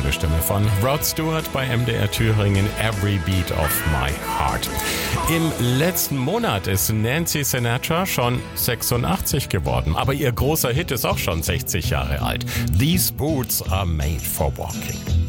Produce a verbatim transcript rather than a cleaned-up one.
tolle Stimme von Rod Stewart bei M D R Thüringen, Every Beat of My Heart. Im letzten Monat ist Nancy Sinatra schon sechsundachtzig geworden, aber ihr großer Hit ist auch schon sechzig Jahre alt. These Boots are made for walking.